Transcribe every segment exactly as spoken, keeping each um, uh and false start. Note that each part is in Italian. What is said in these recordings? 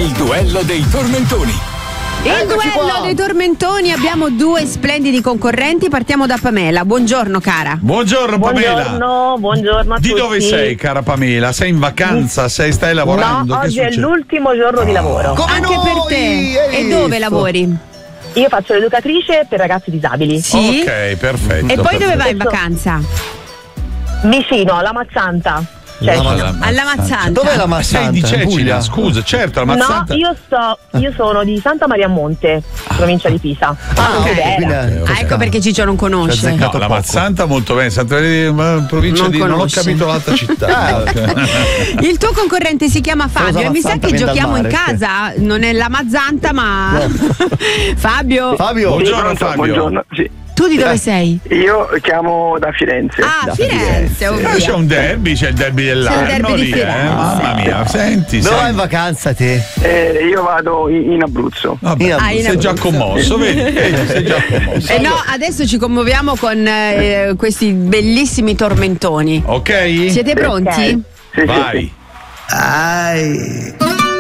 Il duello dei tormentoni. Il Eccoci duello qua. dei tormentoni, abbiamo due splendidi concorrenti, partiamo da Pamela. Buongiorno cara. Buongiorno Pamela. Buongiorno, buongiorno a Di tutti. dove sei, cara Pamela? Sei in vacanza? Sei, stai lavorando? No, Che oggi è succede? l'ultimo giorno di lavoro. Come Anche noi, per te. hai E visto? dove lavori? Io faccio l'educatrice per ragazzi disabili. Sì. Ok, perfetto. E poi dove vai in Perfetto. vacanza? Vicino alla Mazzanta. Cioè, No, no, la Alla Mazzanta. Dov'è la Sei di Mazzanta? In Cecina, Puglia? scusa, certo, la Mazzanta. io sto, io sono di Santa Maria a Monte, provincia di Pisa. Ah, ok, Bella. quindi è- Ah, ecco perché Ciccio non Ci ha conosce. azzeccato No, la poco. Mazzanta molto bene, Santa Maria, ma provincia Non di non ho conosce. capito l'altra città. Ah, Il tuo concorrente si chiama Fabio Cosa e mi sa Mazzanta che viene dal giochiamo in mare, sì. casa, non è la Mazzanta ma Fabio, Fabio, Buongiorno Pronto? Fabio. Buongiorno, sì. tu di dove sei? Io chiamo da Firenze. Ah, Da Firenze, Ah, ovvio. c'è un derby, c'è il derby dell'anno derby di lì, eh? Firenze. Mamma mia, senti, dove vai sei... in vacanza te? Eh, io vado in, in Abruzzo. Vabbè, In Ah, in sei già Abruzzo. commosso, vedi? vedi, sei già commosso. Eh no, adesso ci commuoviamo con eh, questi bellissimi tormentoni. Ok? Siete pronti? Sì, sì, Vai. Ai.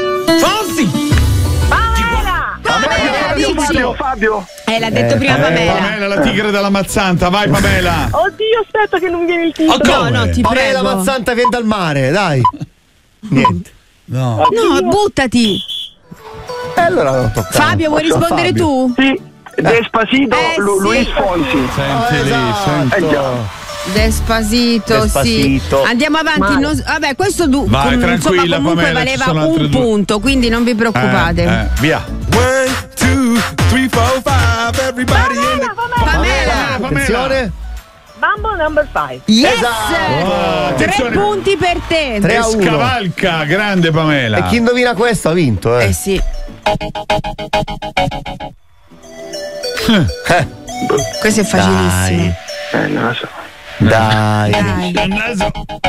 Pamela! Pamela, sì. dici? Fabio, Fabio. Eh, l'ha detto prima Eh, Pamela. Pamela, la tigre della Mazzanta, vai Pamela. Oddio, aspetta che non viene il titolo. Oh, No, come? no, ti Pamela prego. Mazzanta viene dal mare, dai. Niente. No. No, buttati. E allora non tocca. Fabio, vuoi Faccio rispondere Fabio. tu? Sì, Despacito, Eh, Lu- sì. Luis Fonsi. Senti lì, Esatto. senti. Eh già. Despacito, Despacito. sì. Andiamo avanti. Vai. non- vabbè, questo du- Vai, com- insomma, tranquilla, comunque Pamela, ci valeva sono altre un due. punto, quindi non vi preoccupate. Eh, eh, via. One, two, three, four, five. Everybody in the... Pamela, Pamela. Attenzione. Mambo number five. yes! Esatto. Tre Attenzione. punti per te. Tre a uno. Scavalca, grande Pamela. E chi indovina questo ha vinto, eh. Eh sì. Eh, Questo è facilissimo. Dai. Eh, non lo so. Dai. Dai. Il naso.